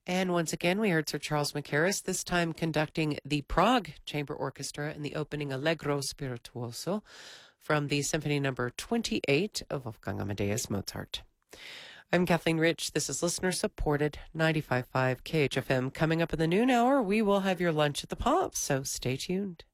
And once again, we heard Sir Charles Mackerras, this time conducting the Prague Chamber Orchestra in the opening Allegro Spirituoso from the Symphony Number 28 of Wolfgang Amadeus Mozart. I'm Kathleen Rich. This is listener-supported 95.5 KHFM. Coming up in the noon hour, we will have your lunch at the Pops, so stay tuned.